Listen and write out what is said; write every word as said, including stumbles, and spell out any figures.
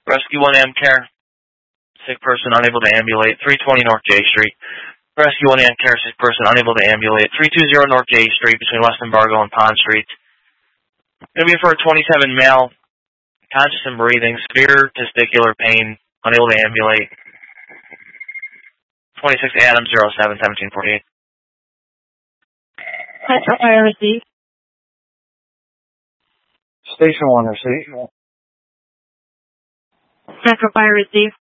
Rescue one A M care. Sick person unable to ambulate. three twenty North J Street. Rescue one A M care. Sick person unable to ambulate. three two zero North J Street between West Embargo and Pond Street. Going to be for a twenty-seven male, conscious and breathing, severe testicular pain, unable to ambulate. twenty-six Adams, zero seven, seventeen forty-eight. Metro Fire receive. Station one receive. Metro Fire receive.